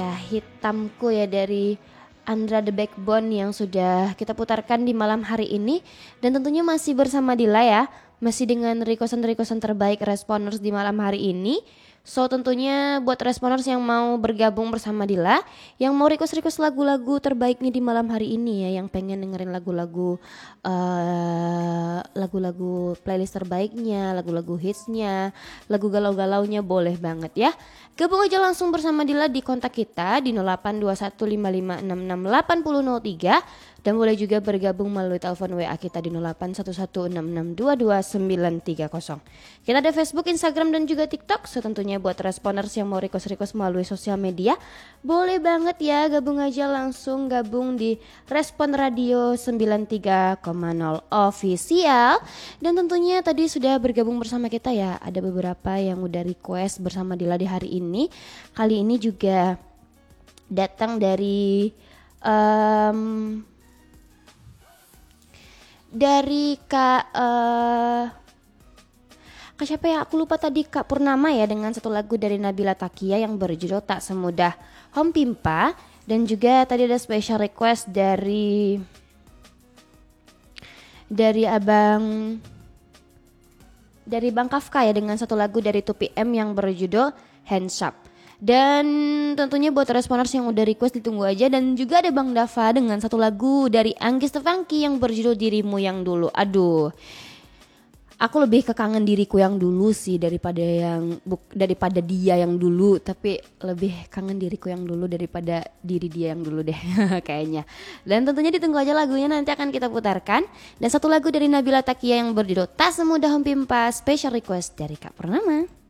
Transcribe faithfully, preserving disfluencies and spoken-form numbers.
ya, Hitamku ya dari Andra The Backbone yang sudah kita putarkan di malam hari ini. Dan tentunya masih bersama Dila ya, masih dengan requestan-requestan terbaik responers di malam hari ini. So tentunya buat responers yang mau bergabung bersama Dila, yang mau request-request lagu-lagu terbaik nih di malam hari ini ya, yang pengen dengerin lagu-lagu uh, lagu-lagu playlist terbaiknya, lagu-lagu hitsnya, lagu galau-galaunya, boleh banget ya. Gabung aja langsung bersama Dila di kontak kita di nol delapan dua satu lima lima enam enam delapan nol nol tiga. Dan boleh juga bergabung melalui telepon W A kita di nol delapan satu satu enam enam dua dua sembilan tiga nol. Kita ada Facebook, Instagram dan juga TikTok. So tentunya buat responers yang mau request-request melalui sosial media, boleh banget ya, gabung aja langsung gabung di Respon Radio sembilan tiga koma nol Official. Dan tentunya tadi sudah bergabung bersama kita ya, ada beberapa yang udah request bersama Dila di hari ini. Kali ini juga datang dari um, dari Kak uh, Kak siapa ya, aku lupa tadi, Kak Purnama ya, dengan satu lagu dari Nabila Takia yang berjudul Tak Semudah Hom Pimpa. Dan juga tadi ada special request dari dari abang dari Bang Kafka ya, dengan satu lagu dari two P M yang berjudul Hands Up. Dan tentunya buat responers yang udah request ditunggu aja. Dan juga ada Bang Dava dengan satu lagu dari Anggi Stefanki yang berjudul Dirimu Yang Dulu. Aduh, aku lebih ke kangen diriku yang dulu sih daripada yang buk, daripada dia yang dulu. Tapi lebih kangen diriku yang dulu daripada diri dia yang dulu deh kayaknya. Dan tentunya ditunggu aja lagunya, nanti akan kita putarkan. Dan satu lagu dari Nabila Takia yang berjudul Tak Semudah Hom Pimpa, special request dari Kak Purnama.